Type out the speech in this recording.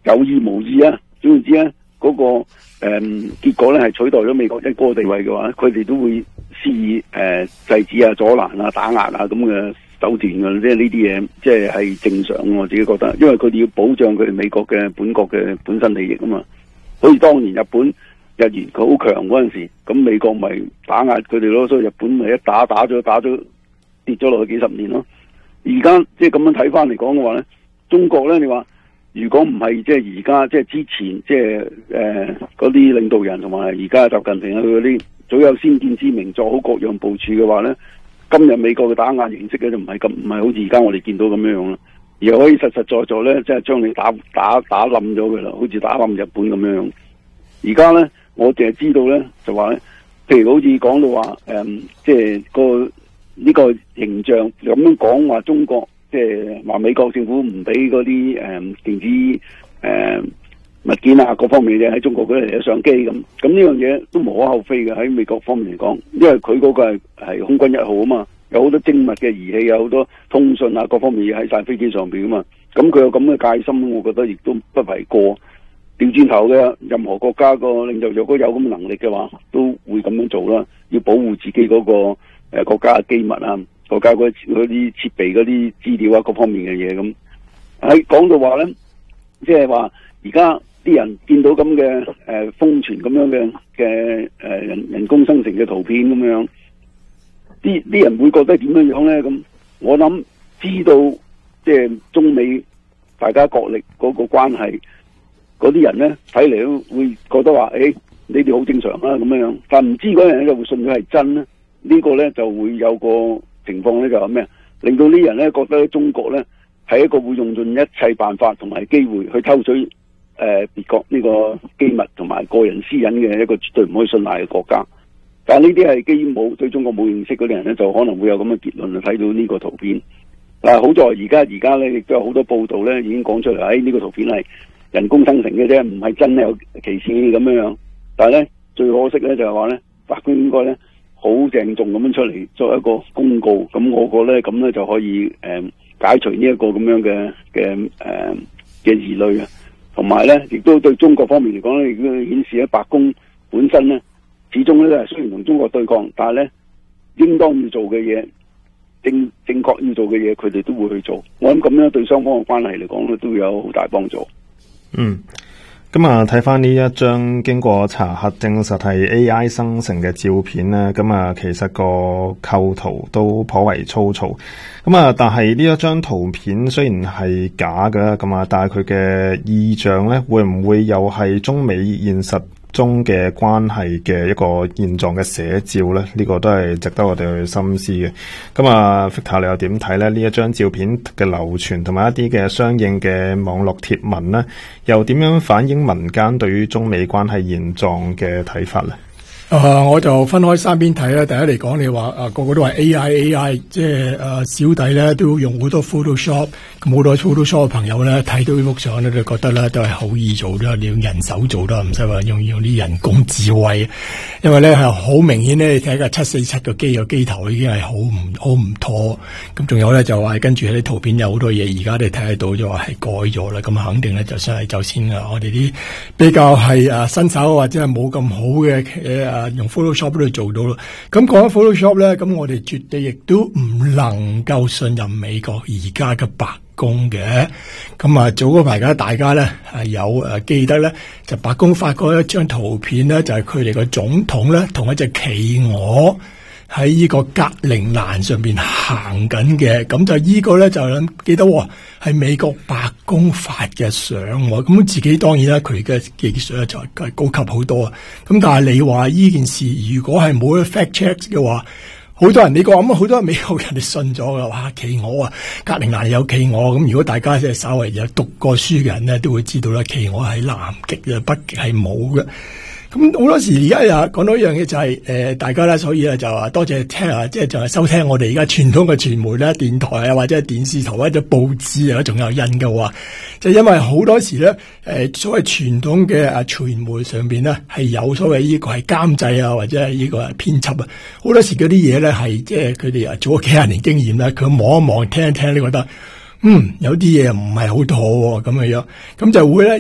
有意無意啊，總言之咧，嗰個結果咧係取代咗美國一個地位嘅話，佢哋都會施以制止啊、阻攔啊、打壓啊咁嘅手段嘅，即係呢啲嘢，即係正常。我自己覺得，因為佢哋要保障佢哋美國嘅本國嘅本身利益啊嘛。好似當年日元佢好強嗰陣時，咁美國咪打壓佢哋咯，所以日本咪一打咗跌咗落去幾十年咯。而家即係咁樣睇翻嚟講嘅話咧，中國咧，你話如果唔係即係而家即係之前即係嗰啲領導人同埋而家習近平啊佢嗰啲早有先見之明，做好各樣部署嘅話咧，今日美國嘅打壓形式咧就唔係好似而家我哋見到咁樣樣啦，而可以實實在在咧即係將你打冧咗佢啦，好似打冧日本咁樣樣。而家咧我淨係知道咧就話咧，譬如好似講到話即係呢個形象咁樣講話中國，即係話美國政府唔俾嗰啲電子物件啊各方面嘅喺中國嗰度嚟嘅相機咁呢樣嘢都無可厚非嘅，喺美國方面嚟講，因為佢嗰個係空軍一號啊嘛，有好多精密嘅儀器，有好多通訊啊各方面嘢喺晒飛機上邊啊嘛，咁佢有咁嘅戒心，我覺得亦都不為過。調轉頭嘅任何國家個領袖如果有咁嘅能力嘅話，都會咁樣做啦，要保護自己嗰個國家嘅機密啊，國家嗰啲設備嗰啲資料啊各方面嘅嘢咁。喺講到話咧，即係話而家啲人見到咁嘅瘋傳咁樣嘅人工生成嘅圖片咁樣，啲人會覺得點樣樣咧？咁我諗知道即係中美大家角力嗰個關係，嗰啲人咧睇嚟都會覺得話，你哋好正常啦咁樣，但唔知嗰人咧就會信佢係真咧。呢個咧就會有個情況咧，就係咩？令到啲人咧覺得中國咧係一個會用盡一切辦法同埋機會去偷取別國呢個機密同埋個人私隱嘅一個絕對唔可以信賴嘅國家。但係呢啲係基於對中國冇認識嗰啲人咧，就可能會有咁嘅結論，睇到呢個圖片。好在而家咧亦都有好多報道咧已經講出嚟，呢個圖片係人工生成嘅啫，唔係真係有歧視咁樣。但係咧最可惜咧就係話咧，法官應該咧好鄭重咁樣出嚟作一個公告，咁我覺得咧咁咧就可以解除呢一個咁樣嘅疑慮啊，同埋咧亦都對中國方面嚟講咧，亦都顯示咧白宮本身咧始終咧雖然同中國對抗，但係咧應當要做嘅嘢，正確要做嘅嘢，佢哋都會去做。我諗咁樣對雙方嘅關係嚟講咧都有好大幫助。 咁啊，睇翻呢一張經過查核證實係 AI 生成嘅照片咧，咁啊，其實個構圖都頗為粗糙。咁啊，但係呢一張圖片雖然係假嘅，咁啊，但係佢嘅意象咧，會唔會又係中美現實中嘅關係嘅一個現狀嘅寫照咧？呢個都係值得我哋去深思嘅。咁啊 Victor 你又點睇咧？呢一張照片嘅流傳同埋一啲嘅相應嘅網絡貼文咧，又點樣反映民間對於中美關係現狀嘅睇法咧？ 我就分開三邊睇啦。第一嚟講，你話個個都話 AI， 即係小弟咧都用好多 Photoshop， 咁好多 Photoshop 嘅朋友咧睇到呢幅相咧，就覺得咧都係好易做啦，你用人手做啦，唔使話用啲人工智慧，因為咧係好明顯咧，你睇下747個機頭已經係好唔妥。咁仲有咧就話跟住喺啲圖片有好多嘢，而家你睇得到就話係改咗啦。咁肯定咧就算係就先我哋啲比較係新手或者係冇咁好嘅用 Photoshop 都做到咯。咁講緊 Photoshop 咧，咁我哋絕對亦都唔能夠信任美國而家嘅白宮嘅。咁早嗰排大家咧有記得咧，就白宮發過一張圖片咧，就係佢哋個總統咧同一隻企鵝喺呢個格陵蘭上邊行緊嘅。咁就呢個咧就諗記得係美國白宮發嘅相。咁自己當然啦，佢嘅技術咧就係高級好多啊。咁但係你話呢件事如果係冇 fact check 嘅話，好多人美國咁好多美國人哋信咗噶。哇，企鵝格陵蘭有企鵝。咁如果大家即係稍微有讀過書嘅人咧，都會知道啦，企鵝喺南極嘅，北極係冇嘅。咁好多時而家又講到一樣嘢就係大家咧，所以就話多謝聽即係就係收聽我哋而家傳統嘅傳媒咧，電台啊或者係電視台或者報紙啊，仲有印嘅話，就因為好多時咧所謂傳統嘅傳媒上邊咧係有所謂呢個係監製啊或者係呢個係編輯啊，好多時嗰啲嘢咧係即係佢哋做咗幾廿年經驗咧，佢望一望聽一聽，你覺得有啲嘢唔係好妥咁樣，咁就會咧。